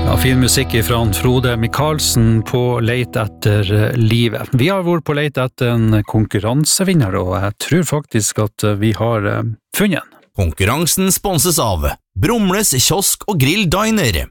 Ja, fin musikk fra Frode Michaelsen på leit etter livet. Vi har vært på leit etter en konkurransevinner, og jeg tror faktisk at vi har funnet en. Konkurransen sponses av Brumles kiosk og grill diner.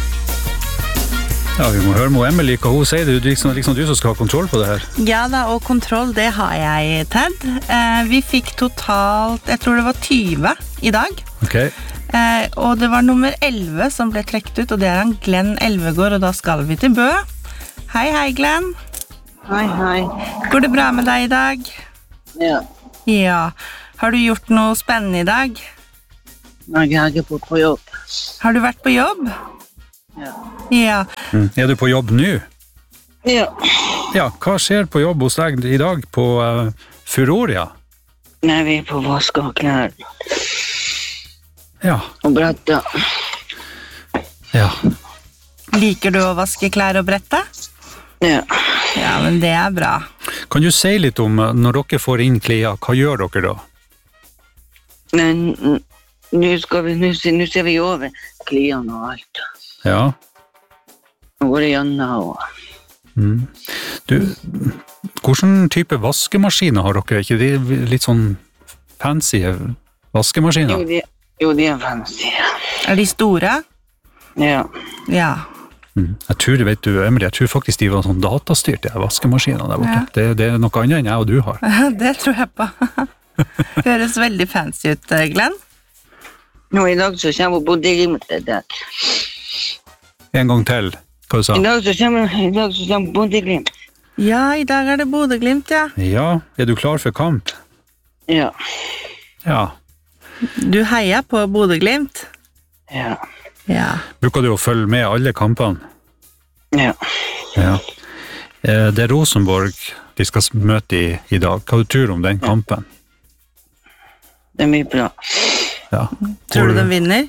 Ja, vi må høre med Emily hva hun sier. Det er liksom du som skal ha kontroll på det her. Ja da, og kontroll, det har jeg, Ted. Vi fikk totalt, jeg tror det var 20 i dag. Ok. Og det var nummer 11 som ble trekt ut, og det han Glenn Elvegård, og da skal vi til Bø. Hei, hei, Glenn. Hei, hei. Går det bra med deg i dag? Ja. Ja. Har du gjort noe spennende i dag? Nei, jeg har ikke vært på jobb. Har du vært på jobb? Ja. Ja. Er du på jobb nå? Ja. Ja, hva skjer på jobb hos deg i dag på Furoria? Nei, vi er på vaske og klær. Ja. Og brette. Ja. Liker du å vaske klær og brette? Ja. Ja, men det er bra. Kan du si litt om når dere får inn klær, hva gjør dere da? Men nå ser vi over klærne og alt. Ja. Nå går det gjennom og... Du, hvordan type vaskemaskiner har dere? Ikke de litt sånn fancy vaskemaskiner? Jo, de er fancy. Er de store? Ja. Ja. Jeg tror, vet du, Emily, jeg tror faktisk de var sånn datastyrt, de vaskemaskinene der borte. Ja. Det er noe annet enn jeg og du har. Det tror jeg på. Høres veldig fancy ut, Glenn. Nå, i dag så kommer Bodø-Glimt der. En gang til, hva du sa? I dag så kommer Bodø-Glimt. Ja, i dag er det Bodø-Glimt, ja. Ja, er du klar for kamp? Ja. Ja. Du heier på Bodø-Glimt? Ja. Ja. Bruker du å følge med alle kampene? Ja. Ja. Det er Rosenborg de skal møte i dag. Hva tror du om den kampen? Det er mye bra. Ja. Tror du de vinner?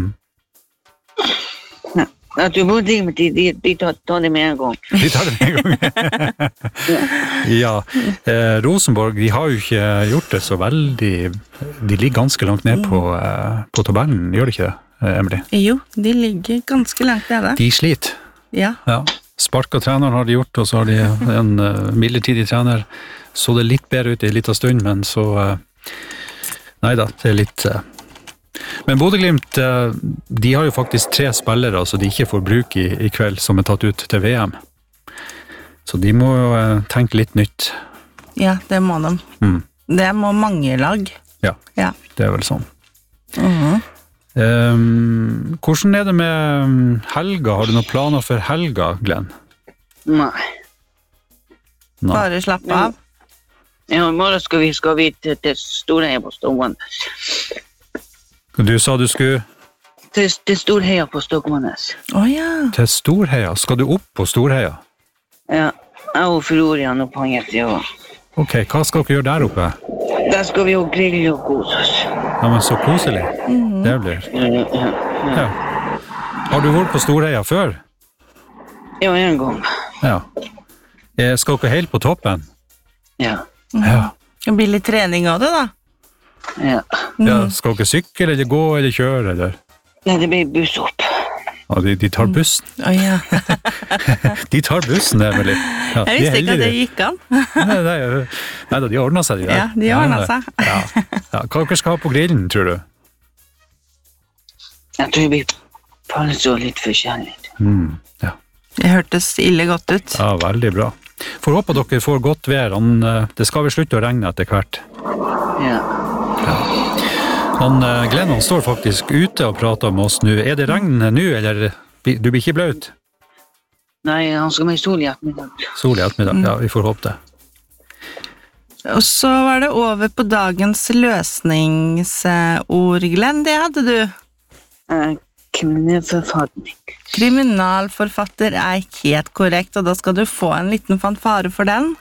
Ja. At du Bodø-Glimt, de tar det med en gang. De tar det med en gang. Ja. Rosenborg, de har jo ikke gjort det så veldig... De ligger ganske langt ned på tabellen, gjør de ikke det, Emily? Jo, de ligger ganske langt nede. De sliter. Ja. Ja. Sparket treneren har de gjort, og så har de en midlertidig trener. Så det litt bedre ut i en liten stund, men så... Neida, det er litt... Men Bodø-Glimt, de har jo faktisk 3 spillere som de ikke får bruke i kveld, som er tatt ut til VM. Så de må jo tenke litt nytt. Ja, det må de. Det må mange lag. Ja, Ja. det er vel sånn. Hvordan er det med helga? Har du noen planer for helga, Glenn? Nei. Nei. Bare slappe av. Ja, i morgen skal vi til Storheia på Stokmarknes. Du sa du skulle Til Storheia på Stokmarknes. Åja. til Storheia. Skal du opp på Storheia? Ja, jeg og Florian og Panget, ja. Ok, hva skal dere gjøre der oppe? Der skal vi jo grille og kose oss. Ja, men så koselig. Det blir. Ja. Har du vært på Storheia før? Ja, en gang. Ja. Skal dere helt på toppen? Ja. Ja. Det blir litt trening av det, da. Ja. Ja, skal dere sykle, eller gå, eller kjøre, eller? Nei, det blir buss opp. Ja, de tar bussen. Åja. De tar bussen, Emily. Ja, Jeg visste ikke at det gikk an. Neida, de ordner seg, de der. Ja, de ordner seg. Ja. Ja. Hva dere skal ha på grillen, tror du? Jeg tror vi faller så litt forskjellig. Ja. Det hørtes ille godt ut. Ja, veldig bra. Får håpe at dere får godt vær. Det skal vel slutte å regne etter hvert. Ja. Glenn, han står faktisk ute og prater med oss nå. Er det regn nå, eller du blir ikke bløt? Nei, han skal med sol i ettermiddag. Sol i ettermiddag, ja, vi får håpe det. Og så var det over på dagens løsningsord, Glenn. Det hadde du. Kriminalforfatning. Kriminalforfatter er helt korrekt, og da skal du få en liten fanfare for den.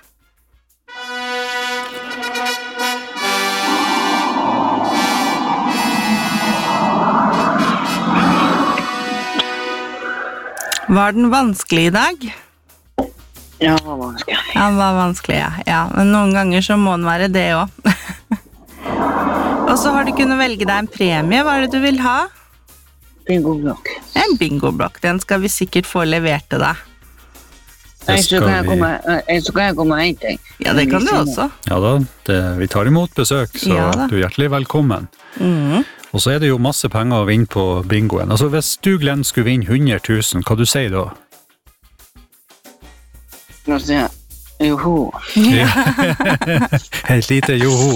Var den vanskelig i dag? Ja, det var vanskelig. Ja, den var vanskelig, ja. Ja, men noen ganger så må den være det også. Og så har du kunnet velge deg en premie. Hva er det du vil ha? Bingo-blokk. En bingoblokk, den skal vi sikkert få levert til deg. Så kan jeg komme og hente deg. Ja, det kan du også. Ja da, vi tar imot besøk, så Ja da. du er hjertelig velkommen. Og så er det jo masse penger å vinne på bingoen. Altså hvis du, Glenn, skulle vinne 100 000, hva du sier da? Nå sier jeg, joho. Et lite joho.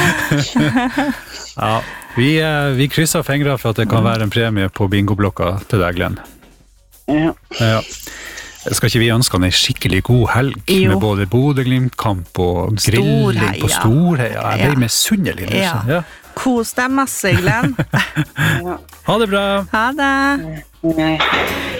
Ja, vi krysser fingre for at det kan være en premie på bingoblokka til deg, Glenn. Ja. Ja. Skal ikke vi ønske han en skikkelig god helg Jo. med både Bodø-Glimt-kamp og grilling på Storheia. Storheia? Jeg ble Ja. misunnelig. Ja. Ja. Kos deg masse, Glenn. Ha det bra! Ha det. Nei.